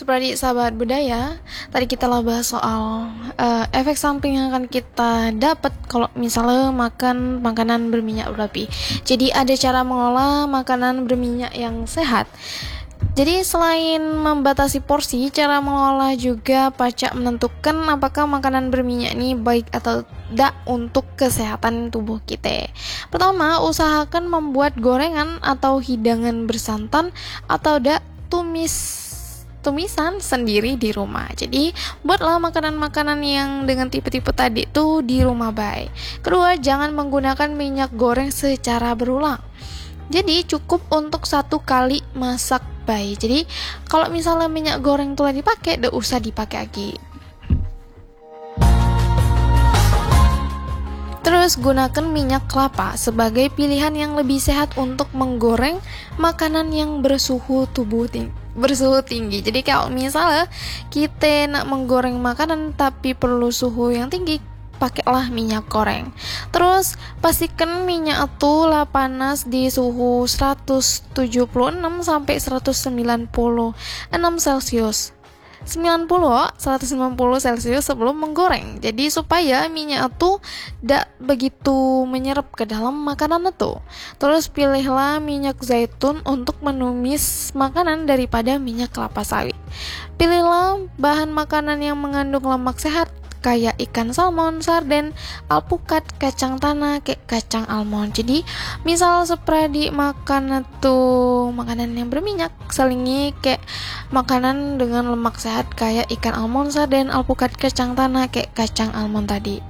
Supradit sahabat budaya, tadi kita lah bahas soal efek samping yang akan kita dapat kalau misalnya makan makanan berminyak berlebih. Jadi ada cara mengolah makanan berminyak yang sehat. Jadi selain membatasi porsi, cara mengolah juga pacak menentukan apakah makanan berminyak ini baik atau tidak untuk kesehatan tubuh kita. Pertama, usahakan membuat gorengan atau hidangan bersantan atau tumisan sendiri di rumah. Jadi buatlah makanan-makanan yang dengan tipe-tipe tadi tuh di rumah baik. Kedua, jangan menggunakan minyak goreng secara berulang. Jadi cukup untuk 1 kali masak baik. Jadi kalau misalnya minyak goreng telah dipakai, tidak usah dipakai lagi. Terus gunakan minyak kelapa sebagai pilihan yang lebih sehat untuk menggoreng makanan yang bersuhu tinggi. Jadi kalau misalnya kita nak menggoreng makanan tapi perlu suhu yang tinggi, pakailah minyak goreng. Terus pastikan minyak itu lah panas di suhu 176 sampai 196 Celcius. 190 Celcius sebelum menggoreng. Jadi supaya minyak itu tidak begitu menyerap ke dalam makanan itu. Terus pilihlah minyak zaitun untuk menumis makanan daripada minyak kelapa sawit. Pilihlah bahan makanan yang mengandung lemak sehat kayak ikan salmon, sarden, alpukat, kacang tanah, kayak kacang almond. Jadi misal Supradit makan tuh makanan yang berminyak, selingi kayak makanan dengan lemak sehat kayak ikan almond, sarden, alpukat, kacang tanah, kayak kacang almond tadi.